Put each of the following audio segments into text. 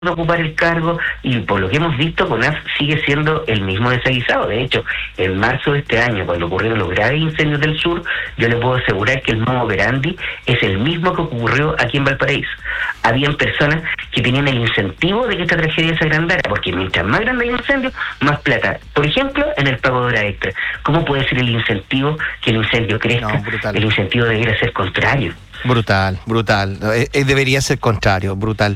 ocupar el cargo, y por lo que hemos visto, CONAF sigue siendo el mismo desaguisado. De hecho, en marzo de este año, cuando ocurrieron los graves incendios del sur, yo le puedo asegurar que el modo operandi es el mismo que ocurrió aquí en Valparaíso. Habían personas que tenían el incentivo de que esta tragedia se agrandara, porque mientras más grande el incendio, más plata. Por ejemplo, en el pago de hora extra. ¿Cómo puede ser el incentivo que el incendio crezca? No, brutal. El incentivo debería ser contrario. Brutal. Debería ser contrario, brutal.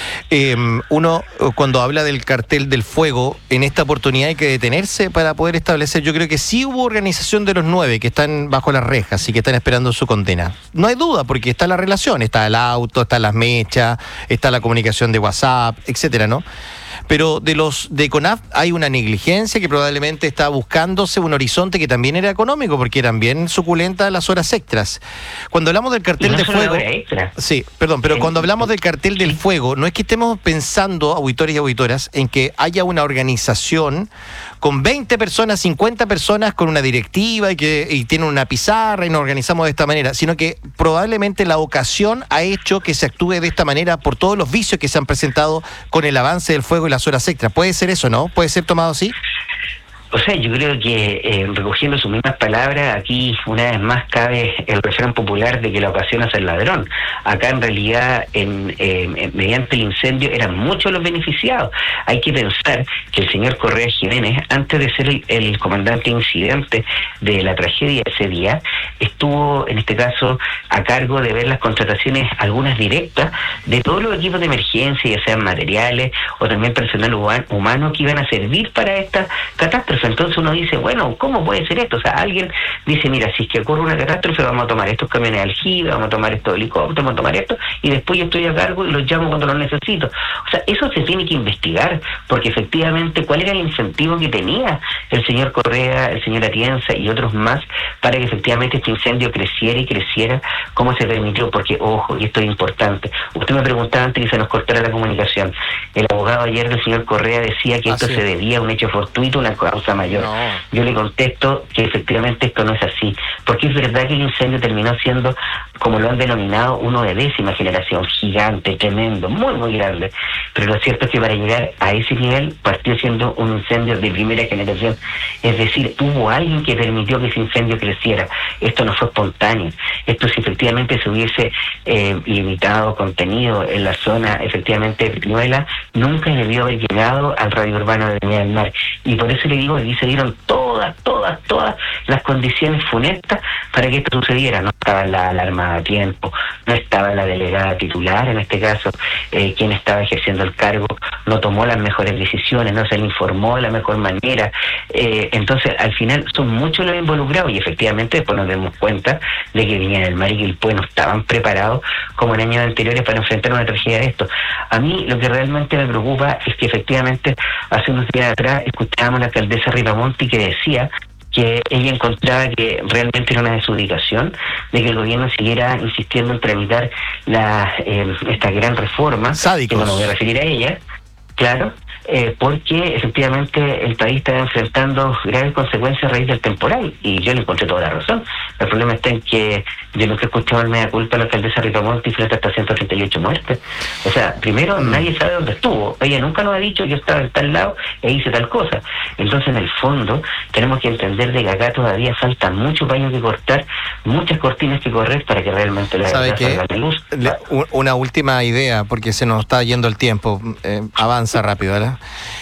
Uno, cuando habla del cartel del fuego, en esta oportunidad hay que detenerse para poder establecer. Yo creo que sí hubo organización de los 9 que están bajo las rejas y que están esperando su condena. No hay duda, porque está la relación, está el auto, están las mechas, está la comunicación de WhatsApp, etcétera, ¿no? Pero de los de CONAF hay una negligencia que probablemente está buscándose un horizonte que también era económico, porque eran bien suculentas las horas extras. Cuando hablamos del cartel de fuego, sí, perdón, pero cuando hablamos del cartel del fuego, no es que estemos pensando, auditores y auditoras, en que haya una organización con 20 personas, 50 personas, con una directiva y tienen una pizarra y nos organizamos de esta manera, sino que probablemente la ocasión ha hecho que se actúe de esta manera por todos los vicios que se han presentado con el avance del fuego y las horas extras. ¿Puede ser eso, no? ¿Puede ser tomado así? O sea, yo creo que recogiendo sus mismas palabras, aquí una vez más cabe el refrán popular de que la ocasión hace el ladrón. Acá en realidad, mediante el incendio, eran muchos los beneficiados. Hay que pensar que el señor Correa Jiménez, antes de ser el comandante incidente de la tragedia ese día, estuvo, en este caso, a cargo de ver las contrataciones, algunas directas, de todos los equipos de emergencia, ya sean materiales o también personal humano que iban a servir para esta catástrofe. Entonces uno dice, bueno, ¿cómo puede ser esto? O sea, alguien dice, mira, si es que ocurre una catástrofe, vamos a tomar estos camiones de aljibe, vamos a tomar estos helicópteros, vamos a tomar esto, y después yo estoy a cargo y los llamo cuando los necesito. O sea, eso se tiene que investigar, porque efectivamente, ¿cuál era el incentivo que tenía el señor Correa, el señor Atienza y otros más para que efectivamente este incendio creciera y creciera? ¿Cómo se permitió? Porque, ojo, y esto es importante, usted me preguntaba antes que se nos cortara la comunicación. El abogado ayer del señor Correa decía que esto se debía a un hecho fortuito, una causa mayor. No. Yo le contesto que efectivamente esto no es así, porque es verdad que el incendio terminó siendo, como lo han denominado, uno de 10ª generación, gigante, tremendo, muy muy grande, pero lo cierto es que para llegar a ese nivel partió siendo un incendio de primera generación, es decir, hubo alguien que permitió que ese incendio creciera. Esto no fue espontáneo. Esto, si efectivamente se hubiese limitado, contenido en la zona efectivamente de Peñuela, nunca debió haber llegado al radio urbano de Viña del Mar, y por eso le digo, aquí se dieron todas las condiciones funestas para que esto sucediera. No estaba la alarma a tiempo, no estaba la delegada titular, en este caso, quien estaba ejerciendo el cargo, no tomó las mejores decisiones, no se le informó de la mejor manera. Entonces, al final, son muchos los involucrados, y efectivamente después nos damos cuenta de que Viña del Mar y Quilpué no estaban preparados como en años anteriores para enfrentar una tragedia de esto. A mí lo que realmente me preocupa es que efectivamente hace unos días atrás escuchábamos a la alcaldesa Ripamonti que decía que ella encontraba que realmente era una desubicación de que el gobierno siguiera insistiendo en tramitar esta gran reforma, sádicos, que no me voy a referir a ella, claro, porque efectivamente el país está enfrentando graves consecuencias a raíz del temporal, y yo le encontré toda la razón. El problema está en que de lo que escuchaba el media culpa la alcaldesa Ripamonti frente hasta 138 muertes. O sea, primero, nadie sabe dónde estuvo. Ella nunca nos ha dicho yo estaba en tal lado e hice tal cosa. Entonces, en el fondo, tenemos que entender de que acá todavía falta mucho paño que cortar, muchas cortinas que correr para que realmente la verdad salga a la luz. Una última idea, porque se nos está yendo el tiempo. Avanza rápido, ¿verdad?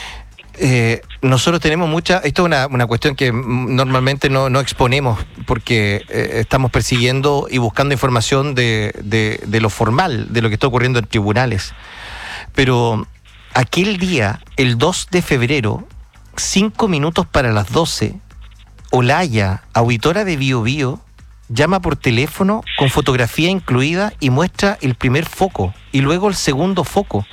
Nosotros tenemos esto es una cuestión que normalmente no exponemos, porque estamos persiguiendo y buscando información de lo formal, de lo que está ocurriendo en tribunales. Pero aquel día, el 2 de febrero, 5 minutos para las 12, Olaya, auditora de Bío Bío, llama por teléfono con fotografía incluida y muestra el primer foco y luego el segundo foco.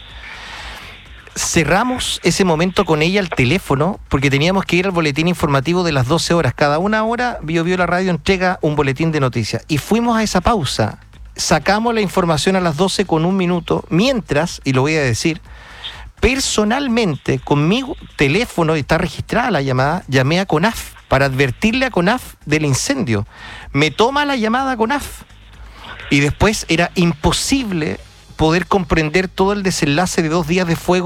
Cerramos ese momento con ella al teléfono porque teníamos que ir al boletín informativo de las 12 horas. Cada una hora Bío Bío la radio entrega un boletín de noticias. Y fuimos a esa pausa. Sacamos la información a las 12 con 1 minuto. Mientras, y lo voy a decir, personalmente, con mi teléfono, y está registrada la llamada, llamé a CONAF para advertirle a CONAF del incendio. Me toma la llamada CONAF. Y después era imposible poder comprender todo el desenlace de 2 días de fuego